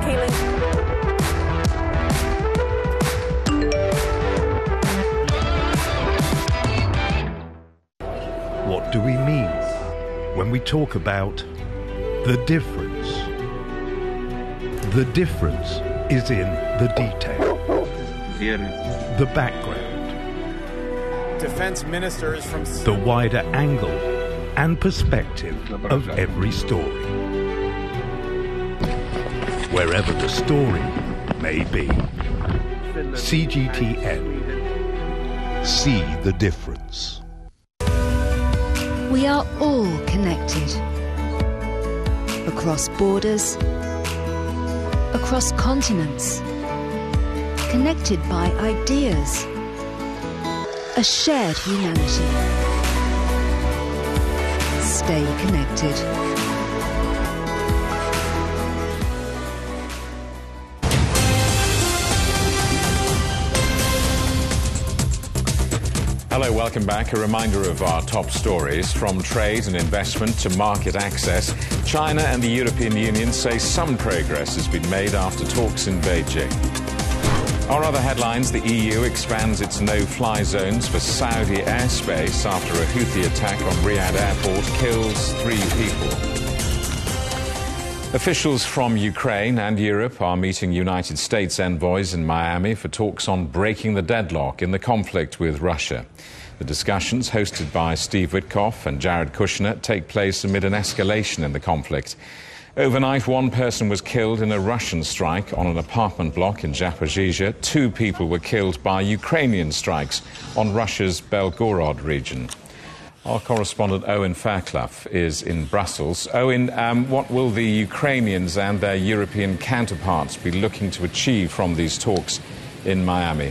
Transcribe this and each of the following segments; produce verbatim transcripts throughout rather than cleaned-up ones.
Keeling. What do we mean when we talk about the difference? The difference is in the detail, the background, defense ministers from the wider angle and perspective of every story, wherever the story may be. C G T N. See the difference. We are all connected. Across borders, across continents, connected by ideas, a shared humanity. Stay connected. Hello, welcome back. A reminder of our top stories. From trade and investment to market access, China and the European Union say some progress has been made after talks in Beijing. Our other headlines: the E U expands its no-fly zones for Saudi airspace after a Houthi attack on Riyadh airport kills three people. Officials from Ukraine and Europe are meeting United States envoys in Miami for talks on breaking the deadlock in the conflict with Russia. The discussions, hosted by Steve Witkoff and Jared Kushner, take place amid an escalation in the conflict. Overnight, one person was killed in a Russian strike on an apartment block in Zaporizhzhia. Two people were killed by Ukrainian strikes on Russia's Belgorod region. Our correspondent Owen Fairclough is in Brussels. Owen, um, what will the Ukrainians and their European counterparts be looking to achieve from these talks in Miami?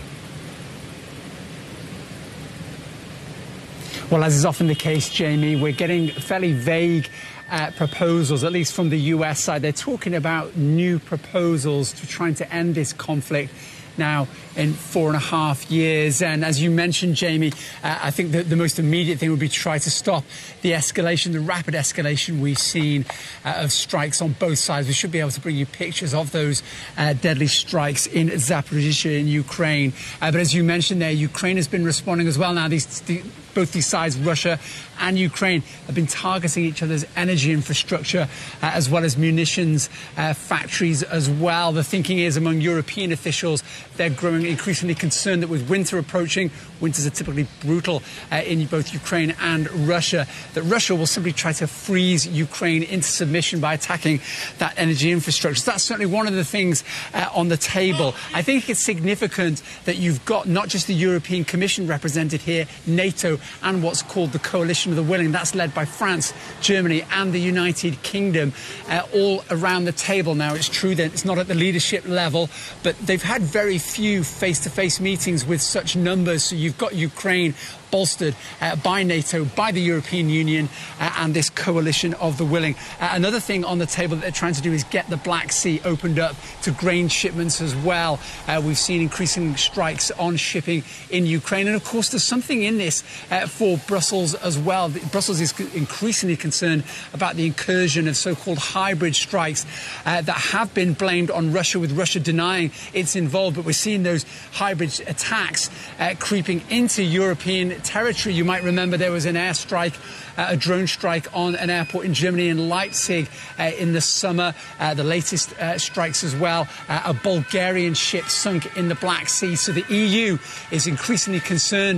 Well, as is often the case, Jamie, we're getting fairly vague uh, proposals, at least from the U S side. They're talking about new proposals to trying to end this conflict now in four and a half years. And as you mentioned, Jamie, uh, I think that the most immediate thing would be to try to stop the escalation, the rapid escalation we've seen uh, of strikes on both sides. We should be able to bring you pictures of those uh, deadly strikes in Zaporizhzhia in Ukraine. Uh, but as you mentioned there, Ukraine has been responding as well. Now, these, the, both these sides, Russia and Ukraine, have been targeting each other's energy infrastructure uh, as well as munitions uh, factories as well. The thinking is, among European officials, they're growing increasingly concerned that with winter approaching, winters are typically brutal uh, in both Ukraine and Russia, that Russia will simply try to freeze Ukraine into submission by attacking that energy infrastructure. So that's certainly one of the things uh, on the table. I think it's significant that you've got not just the European Commission represented here, NATO, and what's called the Coalition of the Willing. That's led by France, Germany and the United Kingdom, uh, all around the table. Now, it's true that it's not at the leadership level, but they've had very few face-to-face meetings with such numbers. So you've got Ukraine bolstered uh, by NATO, by the European Union uh, and this Coalition of the Willing. Uh, another thing on the table that they're trying to do is get the Black Sea opened up to grain shipments as well. Uh, we've seen increasing strikes on shipping in Ukraine. And of course, there's something in this uh, for Brussels as well. Brussels is increasingly concerned about the incursion of so-called hybrid strikes uh, that have been blamed on Russia, with Russia denying it's involved. But we're seeing those hybrid attacks uh, creeping into European territory. You might remember there was an airstrike, uh, a drone strike on an airport in Germany, in Leipzig, uh, in the summer. Uh, the latest uh, strikes as well. Uh, a Bulgarian ship sunk in the Black Sea. So the E U is increasingly concerned